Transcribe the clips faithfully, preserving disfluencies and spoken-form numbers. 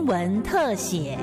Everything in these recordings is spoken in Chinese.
新闻特写。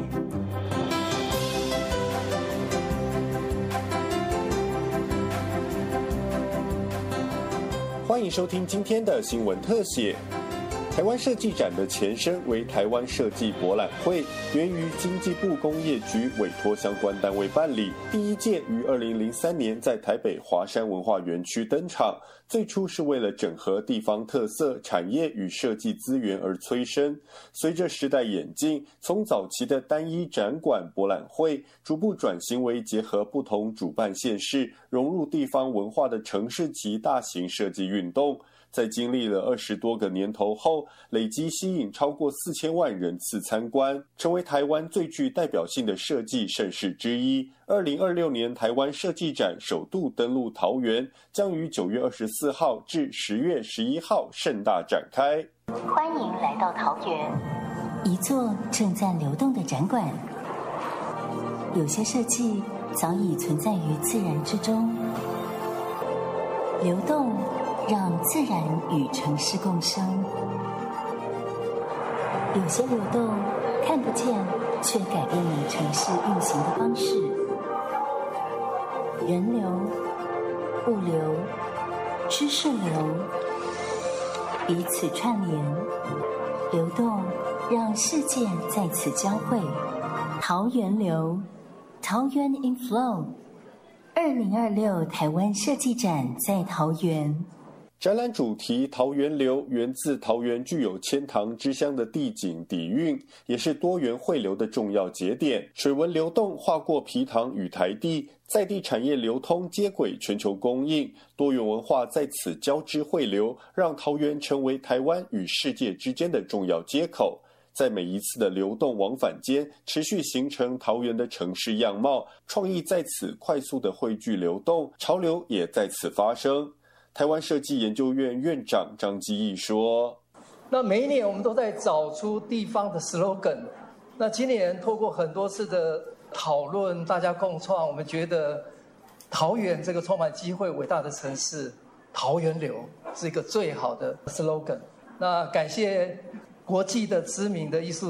欢迎收听今天的新闻特写。台湾设计展的前身为台湾设计博览会，源于经济部工业局委托相关单位办理。第一届于二零零三年在台北华山文化园区登场，最初是为了整合地方特色产业与设计资源而催生。随着时代演进，从早期的单一展馆博览会，逐步转型为结合不同主办县市、融入地方文化的城市级大型设计运动。在经历了二十多个年头后，累积吸引超过四千万人次参观，成为台湾最具代表性的设计盛事之一。二零二六年台湾设计展首度登陆桃园，将于九月二十四号至十月十一号盛大展开。 欢迎来到桃园， 一座正在流动的展馆。有些设计早已存在于自然之中，流动让自然与城市共生。有些流动看不见，却改变了城市运行的方式。人流、物流、知识流彼此串联，流动让世界在此交汇。桃源流，桃源 in flow。二零二六台湾设计展在桃园。 展览主题桃源流源自桃园具有千塘之乡的地景底蕴，也是多元汇流的重要节点。水文流动划过皮塘与台地，在地产业流通接轨全球供应，多元文化在此交织汇流，让桃园成为台湾与世界之间的重要接口。在每一次的流动往返间，持续形成桃园的城市样貌，创意在此快速的汇聚流动，潮流也在此发生。台湾设计研究院院长张基义说， 那每一年我们都在找出地方的 slogan， 那今年透过很多次的讨论，大家共创，我们觉得桃园这个充满机会伟大的城市，桃源流是一个最好的 slogan。那感谢国际的知名的艺术